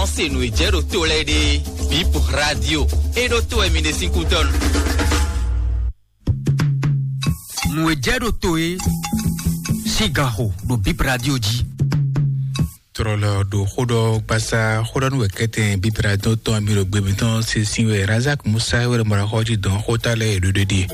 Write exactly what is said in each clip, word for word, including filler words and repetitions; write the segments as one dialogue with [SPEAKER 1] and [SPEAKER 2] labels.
[SPEAKER 1] français no ijero tolede Bip Radio e do to emine cinco ton
[SPEAKER 2] no ijero toe Sigaro do Bip Radio di
[SPEAKER 3] Trolo do khodo pasa khodo no kete Bip Radio to amiro gbebiton se sinwe Razak Musa were mara hoji don hotale do de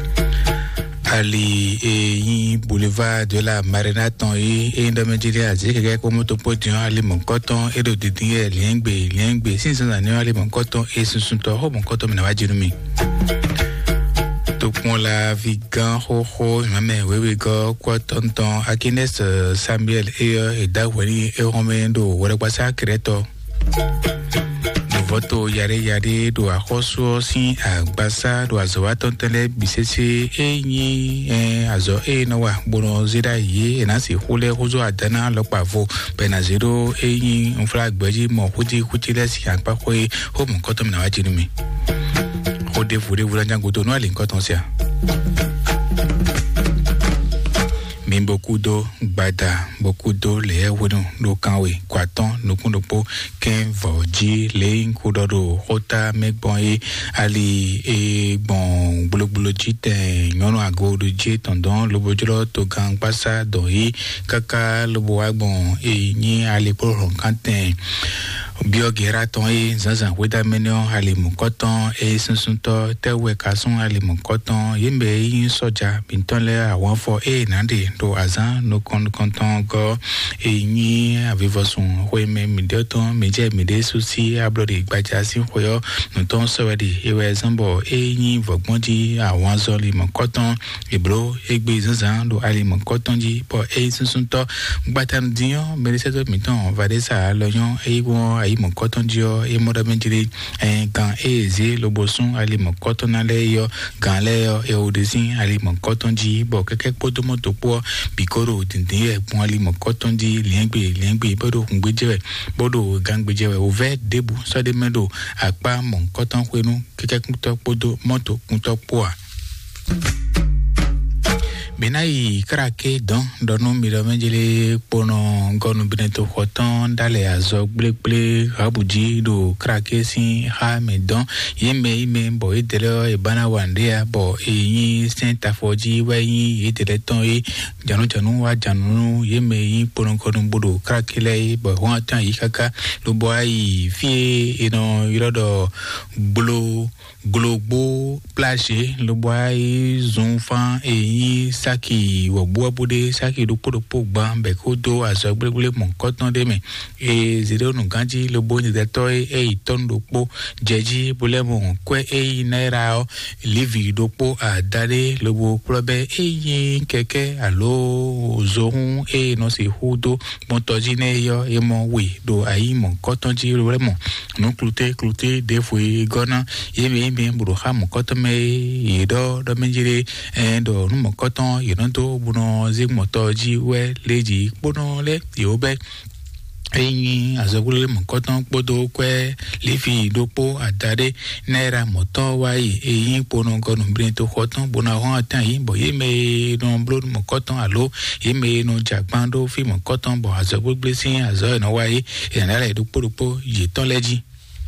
[SPEAKER 3] Ali et boulevard de la Marina Tonyi et Indomédilia Zeke comme to podium Ali mon coton et de dédié liengbe liengbe six cents années Ali mon coton et ce sont to mon coton na wajirumi to pour la vigan ho ho mame wewe go kwa tonton Akines Samuel et Dawani et Romendo wala kwa sa kreto voto yare yare do akoso si agbasa do azowato tele bisese enyi eh azo e no wa bono zira ye na si hule hozo adana lopavo pena zero enyi unfla gbeji mo huti huti lesi anpa ko e ho mo kotom na wajinu mi ho de vure vura jango to no ali nkoton sia mais beaucoup d'eau bada beaucoup d'eau les wono no kanwe kwaton no kundopo ken voji le nkudodo hota megbon e ali e bon bulobulu jite nyono agodo je tondon lobojolo to gang pasa do yi kaka lobo agbon e ni ali por kanten biogera ton e zanzan weda menio ali mukoton e sunsunto tewe kasun ali mukoton yembe yin soja bintonle awon fo e nande do azan no kon konton go e ni avivosun hoime midioton meje mide susi ablode gbaja sin hoyo no ton sowedi ewe zambo e ni vogbonji awon zoli mukoton ebro egbe zanzan do ali mukoton ji po e sunsunto gbatan dion mereseto miton vadesa loyon e won ayi mon coton dio e moda benjiri en gan eze lobosun ali mon coton na le yo gan le yo e odesin ali mon coton ji bo keke podo moto po bikoro dindin e pon ali mon coton ji liengbe liengbe bodo ngbejewe bodo gangbejewe ove debu so de medo apa mon coton kwenu keke kunto podo moto kunto po Benai krake don dono miro menjele pono gonu bineto khoton dale azo ble ble habuji do krake sin ha me don yeme ime bo edele e bana wandea bo eyin senta foji weyin edele ton e janu janu wa janu yeme yin pono gonu bodo krake le bo won tan yi kaka lo bo ai fie eno irodo blo globo plage lo bo ai zonfan eyin saki wo bo bude saki do podo pogba be ko do aso gbegbele mon koton de me e zero no ganji lo bo ni de to e e ton do po jeji bole mo kwe e naira o livi do po adare lo bo probe e yin keke alo zohun e no se hudo bon toji ne yo e mo we do ayi mon koton ji lo mo no klute klute de foi gona e me me buru ha mon koton me e do do menjire e do no mon koton you know to buno zig motoji we leji bono le yobe eyin azogule mokoton podo kwe lifi dopo adare naira moto wai eyin pono gonu brinto khoton bona ho tan yin boye me no blood mokoton alo yeme no jagbando fi mokoton bo azogule sin azo no wai enara dopo dopo yeton leji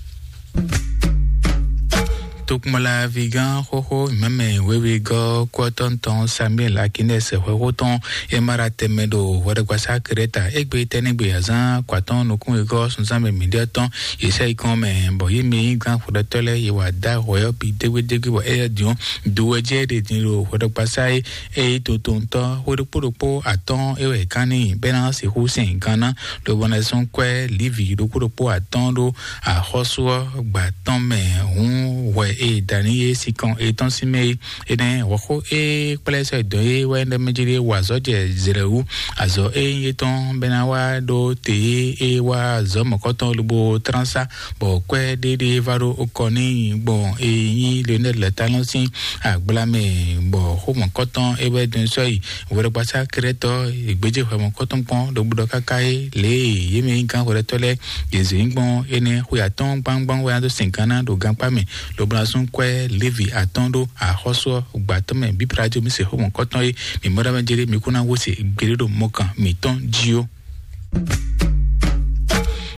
[SPEAKER 3] Tukmala vigan hoho meme wewe go kwatonton Samuel Akines hohoton emara temedo wada kwasa kreta egbe tenegbe azan kwaton nokun ego sunzame mediaton yese ikome bo yimi gan fodo tole yewa da hoyo bi dewe dewe bo e dion duweje de dinro wada kwasa e totonto wodo podopo aton ewe kani benance husin gana do bonason kwe livi do podopo aton do a hoso gbaton me hun we e dani si kon e ton si me e den wo e place de e we de mejiri wazo je zero azo e ton benawa do te e wa zo mokoton lubo transa bo kwe de de varo okoni bon e yi le ne le talon si agblame bo ho mokoton e we den so yi wo pasa kreto igbeje ho mokoton pon do budo kakai le yemi kan ho tole yezingbon ene ho ya ton gbangban we ado sinkana do ganpa me lo blason kwe levi atondo a hoso gbatome Bip Radio mi se ho mon koton e mi moda menjere mi kuna wo se gberedo mokan mi ton jio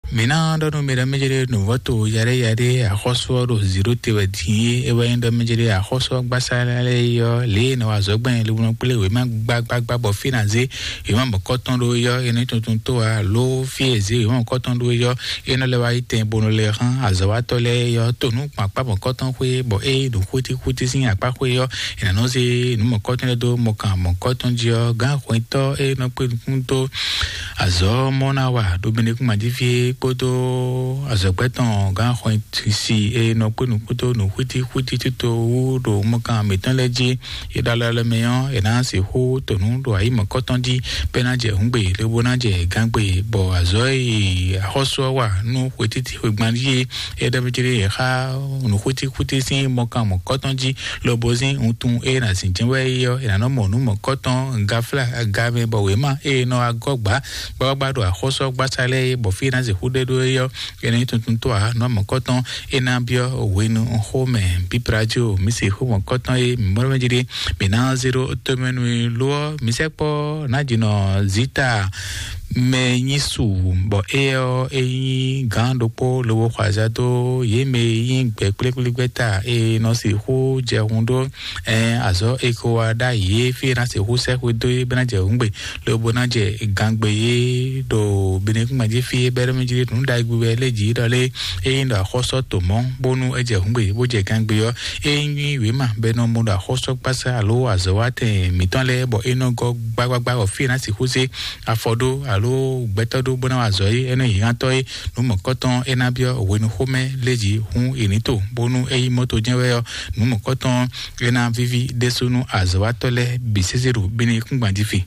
[SPEAKER 3] Mina ndo mira mejere no voto yare yare a khoso do zero te wadi e wa ndo mejere a khoso gbasala le yo le no azogban le won pele we ma gba gba gba bo finance e ma koton do yo e ni tuntun to a lo fieze e ma koton do yo e no le wa ite bono le ran azawato le yo to nu pa pa bo koton kwe bo e do khuti khuti sin apa kwe yo e na no se nu mo koton do mo kan mo koton jo ga kwento e no pe punto azo mona wa do bene ku ma divie koto azogbeton ga kwenti si e no pe nu koto no khuti khuti to do mo kan metan leji e dala le meyan e na se ho to nu do ai mo koton di penaje hungbe le bonaje gangbe bo azoi hoso wa nu khuti ti gbanji e da bijire ha nu khuti khuti sin mo kan mo koton di lo bozin untun e na sin jenwe yo e na no mo nu mo koton gafla gabe bo we ma e no agogba gbagba do hoso gbasale bo finance hude do yo e na tuntun to a no mo koton e na bio we nu home piprajo mi se ho mo koton e mo mejire me na zero to menu lo mi se po na jino zita me nyisu bo eo e gando po lo kwaza do ye me yin gbe pele gbeta e no se ho je hundo e azo e ko ada ye fi na se ho se ho do e bana je ngbe lo bona je gangbe ye do bene kuma je fi bere me jire tun da igbe leji do le e ndo khoso to mo bonu e je ngbe bo je gangbe yo e yin we ma be no mo da khoso pasa lo azo wa te mi ton le bo e no go gbagbagba o fi na se ho se afodo lo gbetodo bona azoi eno yantoi no mokoton enabio wenu home leji hun inito bonu eyi moto jenweyo no mokoton ena vivi desunu azwatole bisezeru bini kungbandifi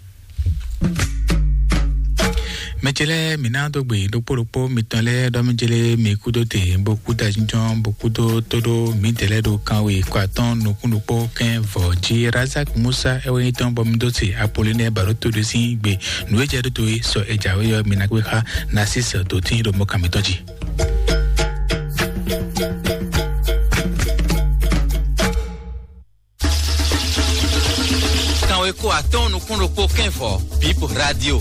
[SPEAKER 3] mechele minado gbe doporopo mitanle domjele mekudote beaucoup d'argent beaucoup de todo mitele do kanwe kwaton nukunupo ken voji Razak Musa eweton bomdote Apollinaire Baroto de Singbe nueje do so ejawe yo minagweha nasis do tin do mokamitoji
[SPEAKER 1] kanwe kwaton nukunupo ken vo Bip Radio